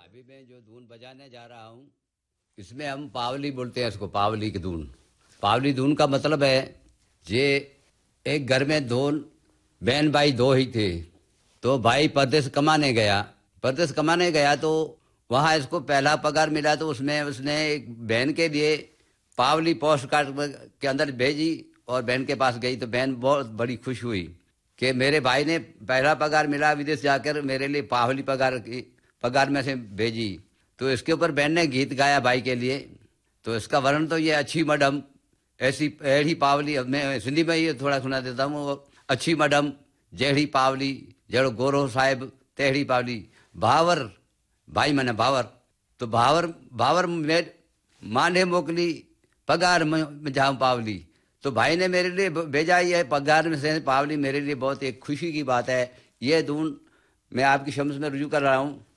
अभी मैं जो धुन बजाने जा रहा हूँ इसमें हम पावली बोलते हैं इसको, पावली की धुन। पावली धुन का मतलब है ये एक घर में दो बहन भाई दो ही थे। तो भाई परदेश कमाने गया तो वहाँ इसको पहला पगार मिला तो उसमें उसने एक बहन के लिए पावली पोस्ट कार्ड के अंदर भेजी और बहन के पास गई तो बहन बहुत बड़ी खुश हुई कि मेरे भाई ने पहला पगार मिला विदेश जाकर मेरे लिए पावली पगार में से भेजी। तो इसके ऊपर बहन ने गीत गाया भाई के लिए। तो इसका वर्णन तो ये अच्छी मडम ऐसी एड़ी पावली, मैं सिंधी में ये थोड़ा सुना देता हूँ। अच्छी मडम जेड़ी पावली जड़ो गोरो साहिब तेड़ी पावली भावर, भाई मैंने भावर। तो भावर में मां ने मोकली पगार में जाऊं पावली। तो भाई ने मेरे लिए भेजा ये पगार में से पावली, मेरे लिए बहुत एक खुशी की बात है। ये धुन मैं आपकी शम्स में रुजू कर रहा हूँ।